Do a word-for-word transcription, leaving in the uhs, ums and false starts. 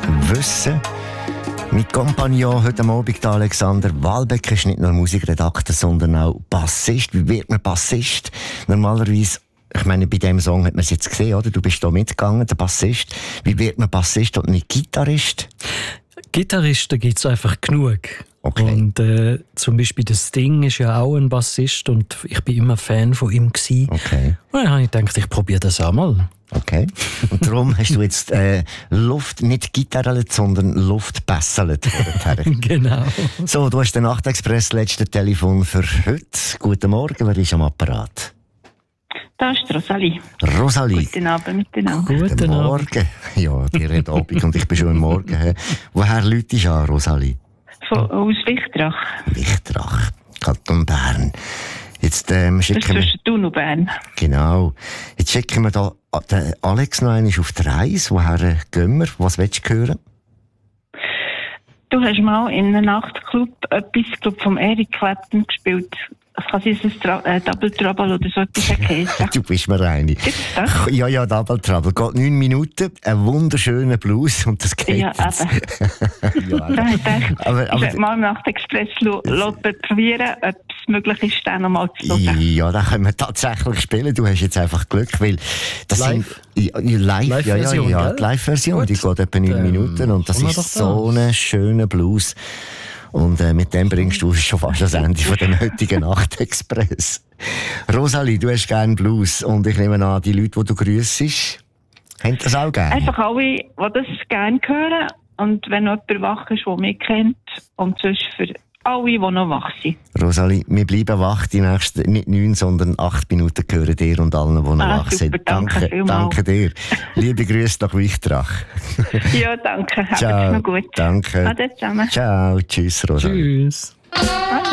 wissen. Mein Kompagnon heute Abend, Alexander Walbeck, ist nicht nur Musikredakteur, sondern auch Bassist. Wie wird man Bassist? Normalerweise, ich meine, bei diesem Song hat man es jetzt gesehen, oder? Du bist da mitgegangen, der Bassist. Wie wird man Bassist und nicht Gitarrist? Gitarristen gibt es einfach genug. Okay. Und äh, zum Beispiel der Sting ist ja auch ein Bassist und ich bin immer Fan von ihm gewesen. Okay. Und dann habe ich gedacht, ich probiere das auch mal. Okay. Und darum hast du jetzt äh, Luft nicht gitarrelt, sondern Luft besselt. Genau. So, du hast den Nachtexpress, letzte Telefon für heute. Guten Morgen, wer ist am Apparat? Da ist Rosalie. Rosalie. Guten Abend miteinander. Guten, Guten Morgen. Ja, dir hat Abend und ich bin schon am Morgen. Woher läutest du an, Rosalie? Von, aus Wichtrach. Wichtrach, Kanton Bern. Jetzt ähm, schicken Das ist wir... zwischen Thun und Bern. Genau. Jetzt schicken wir da den Alex noch einmal auf die Reise. Woher gehen wir? Was willst du hören? Du hast mal in einem Nachtclub etwas, glaub, vom Eric Clapton gespielt. Es kann sein, dass es Tra- äh, Double Trouble oder so etwas geheißen. Du bist mir einig. Gibt's das? Ja, ja, Double Trouble. Geht neun Minuten, ein wunderschöner Blues und das geht Ja, jetzt. eben. Ja, Da habe ich gedacht, aber, ich aber, werde mal im Nachtexpress lo- lo- probieren, ob es möglich ist, den noch mal zu hören. ja, da können wir tatsächlich spielen. Du hast jetzt einfach Glück, weil das Live? sind ja, ja, live, ja, ja, Live-Version, ja, gell? die Live-Version, die geht etwa neun Ähm, Minuten und das machen wir ist doch so das. ein schöner Blues. Und äh, mit dem bringst du schon fast das Ende von dem heutigen Nachtexpress. Rosalie, du hast gerne Blues und ich nehme an, die Leute, die du grüssest, haben das auch gerne. Einfach alle, die das gerne hören. Und wenn noch jemand wach ist, der mich kennt. Und sonst für alle, die noch wach sind. Rosalie, wir bleiben wach, die nächsten, nicht neun, sondern acht Minuten gehören dir und allen, die noch Ah, wach super, sind. danke vielmals. danke dir. Liebe Grüße nach Wichtrach. Ja, danke. Habt's Ciao. noch gut. Danke. Ade zusammen. Ciao. Tschüss, Rosalie. Tschüss. Ade.